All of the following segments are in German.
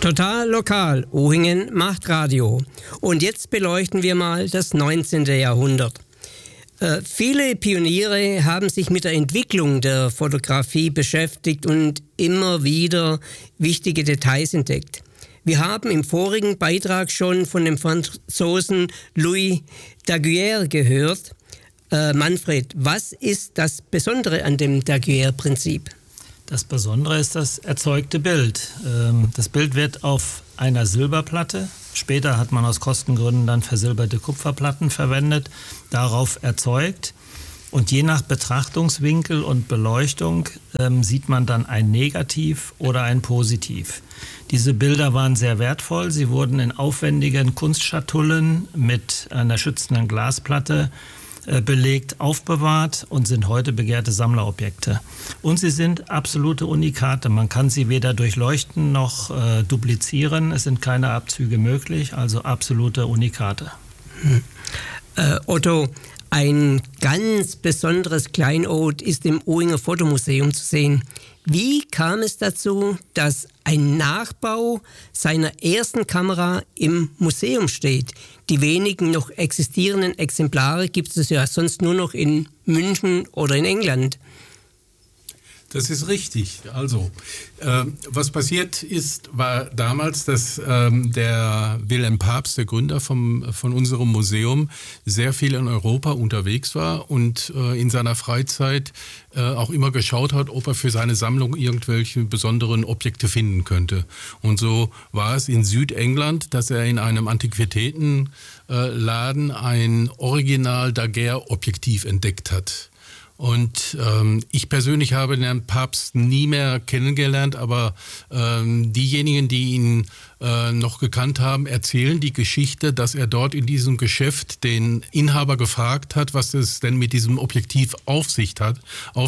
Total lokal, Uhingen macht Radio. Und jetzt beleuchten wir mal das 19. Jahrhundert. Viele Pioniere haben sich mit der Entwicklung der Fotografie beschäftigt und immer wieder wichtige Details entdeckt. Wir haben im vorigen Beitrag schon von dem Franzosen Louis Daguerre gehört. Manfred, was ist das Besondere an dem Daguerre-Prinzip? Das Besondere ist das erzeugte Bild. Das Bild wird auf einer Silberplatte, später hat man aus Kostengründen dann versilberte Kupferplatten verwendet, darauf erzeugt. Und je nach Betrachtungswinkel und Beleuchtung sieht man dann ein Negativ oder ein Positiv. Diese Bilder waren sehr wertvoll. Sie wurden in aufwendigen Kunstschatullen mit einer schützenden Glasplatte belegt, aufbewahrt und sind heute begehrte Sammlerobjekte. Und sie sind absolute Unikate. Man kann sie weder durchleuchten noch duplizieren. Es sind keine Abzüge möglich, also absolute Unikate. Otto, ein ganz besonderes Kleinod ist im Uhinger Fotomuseum zu sehen. Wie kam es dazu, dass ein Nachbau seiner ersten Kamera im Museum steht? Die wenigen noch existierenden Exemplare gibt es ja sonst nur noch in München oder in England. Das ist richtig. Also, was passiert ist, war damals, dass der Wilhelm Pabst, der Gründer von unserem Museum, sehr viel in Europa unterwegs war und in seiner Freizeit auch immer geschaut hat, ob er für seine Sammlung irgendwelche besonderen Objekte finden könnte. Und so war es in Südengland, dass er in einem Antiquitätenladen ein Original Daguerre-Objektiv entdeckt hat. Und ich persönlich habe den Papst nie mehr kennengelernt, aber diejenigen, die ihn noch gekannt haben, erzählen die Geschichte, dass er dort in diesem Geschäft den Inhaber gefragt hat, was es denn mit diesem Objektiv auf sich hat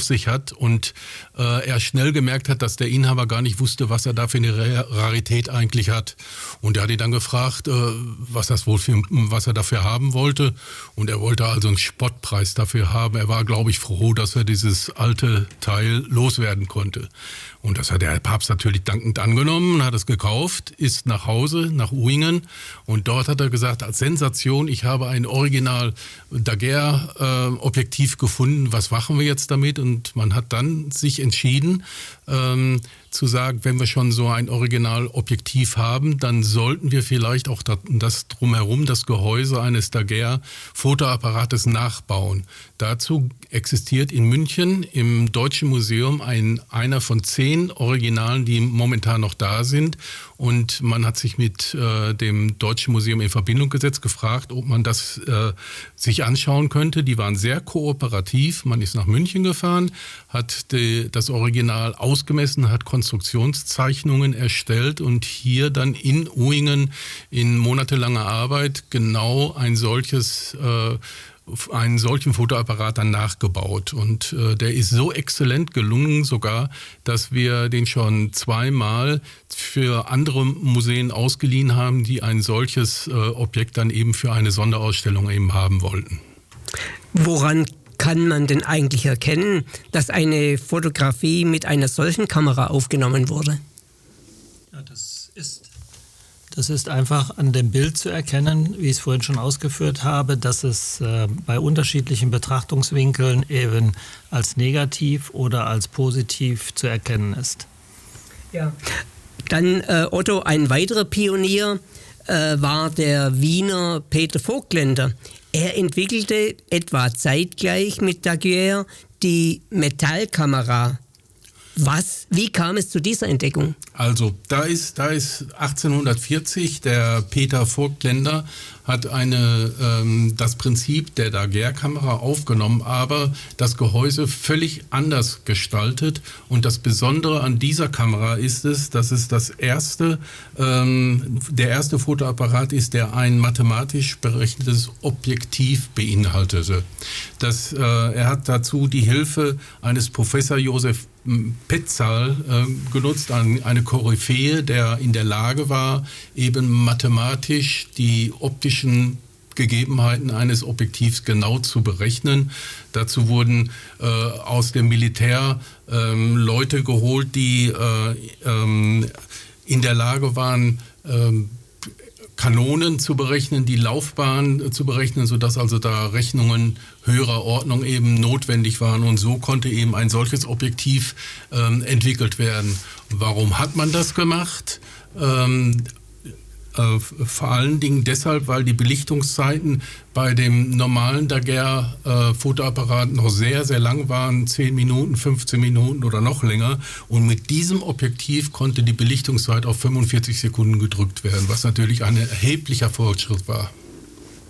und er schnell gemerkt hat, dass der Inhaber gar nicht wusste, was er da für eine Rarität eigentlich hat. Und er hat ihn dann gefragt, was er dafür haben wollte, und er wollte also einen Spottpreis dafür haben. Er war, glaube ich, froh, dass er dieses alte Teil loswerden konnte. Und das hat der Papst natürlich dankend angenommen, hat es gekauft, ist nach Hause, nach Uhingen, und dort hat er gesagt, als Sensation, ich habe ein Original Daguerre-Objektiv gefunden, was machen wir jetzt damit? Und man hat dann sich entschieden, zu sagen, wenn wir schon so ein Originalobjektiv haben, dann sollten wir vielleicht auch das drumherum, das Gehäuse eines Daguerre-Fotoapparates nachbauen. Dazu existiert in München im Deutschen Museum einer von 10 Originalen, die momentan noch da sind. Und man hat sich mit dem Deutschen Museum in Verbindung gesetzt, gefragt, ob man das sich anschauen könnte. Die waren sehr kooperativ. Man ist nach München gefahren, hat das Original ausgemessen, hat Konstruktionszeichnungen erstellt und hier dann in Uhingen in monatelanger Arbeit genau einen solchen Fotoapparat dann nachgebaut. Und der ist so exzellent gelungen sogar, dass wir den schon 2-mal für andere Museen ausgeliehen haben, die ein solches Objekt dann eben für eine Sonderausstellung eben haben wollten. Woran kann man denn eigentlich erkennen, dass eine Fotografie mit einer solchen Kamera aufgenommen wurde? Ja, das ist einfach an dem Bild zu erkennen, wie ich es vorhin schon ausgeführt habe, dass es bei unterschiedlichen Betrachtungswinkeln eben als negativ oder als positiv zu erkennen ist. Ja. Dann Otto, ein weiterer Pionier war der Wiener Peter Vogtländer. Er entwickelte etwa zeitgleich mit Daguerre die Metallkamera. Wie kam es zu dieser Entdeckung? Also da ist 1840 der Peter Vogtländer hat das Prinzip der Daguerre-Kamera aufgenommen, aber das Gehäuse völlig anders gestaltet. Und das Besondere an dieser Kamera ist es, dass es der erste Fotoapparat ist, der ein mathematisch berechnetes Objektiv beinhaltete. Er hat dazu die Hilfe eines Professor Josef Petzal genutzt, eine Koryphäe, der in der Lage war, eben mathematisch die optischen Gegebenheiten eines Objektivs genau zu berechnen. Dazu wurden aus dem Militär Leute geholt, die in der Lage waren, Kanonen zu berechnen, die Laufbahn zu berechnen, sodass also da Rechnungen höherer Ordnung eben notwendig waren. Und so konnte eben ein solches Objektiv entwickelt werden. Warum hat man das gemacht? Vor allen Dingen deshalb, weil die Belichtungszeiten bei dem normalen Daguerre-Fotoapparat noch sehr, sehr lang waren, 10 Minuten, 15 Minuten oder noch länger. Und mit diesem Objektiv konnte die Belichtungszeit auf 45 Sekunden gedrückt werden, was natürlich ein erheblicher Fortschritt war.